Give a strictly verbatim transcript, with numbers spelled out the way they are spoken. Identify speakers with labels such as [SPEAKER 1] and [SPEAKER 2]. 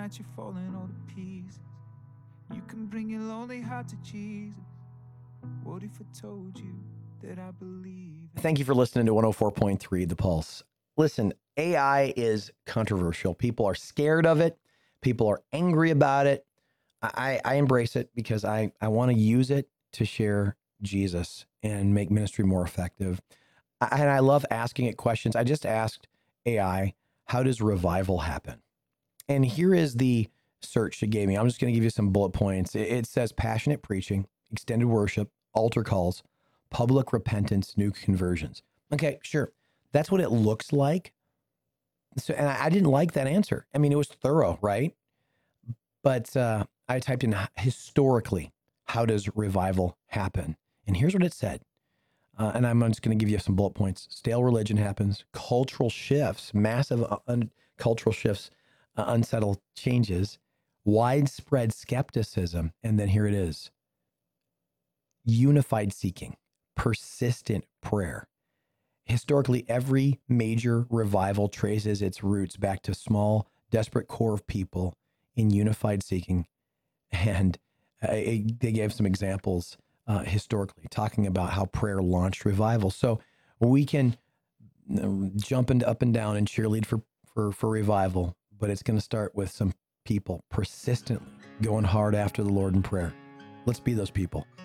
[SPEAKER 1] that you're falling all to pieces. You can bring your lonely heart to Jesus. What if I told you that I believe?
[SPEAKER 2] Thank you for listening to one oh four point three The Pulse. Listen, A I is controversial. People are scared of it. People are angry about it. I, I embrace it because I, I want to use it to share Jesus and make ministry more effective. I, and I love asking it questions. I just asked A I, how does revival happen? And here is the search it gave me. I'm just going to give you some bullet points. It, it says passionate preaching, extended worship, altar calls, public repentance, new conversions. Okay, sure. That's what it looks like. So, and I, I didn't like that answer. I mean, it was thorough, right? But uh, I typed in historically, how does revival happen? And here's what it said. Uh, and I'm just going to give you some bullet points. Stale religion happens. Cultural shifts, massive uh, un- cultural shifts, uh, unsettled changes, widespread skepticism. And then here it is. Unified seeking, persistent prayer. Historically, every major revival traces its roots back to small, desperate core of people in unified seeking. And uh, it, they gave some examples uh, historically, talking about how prayer launched revival. So we can jump into up and down and cheerlead for, for, for revival, but it's going to start with some people persistently going hard after the Lord in prayer. Let's be those people.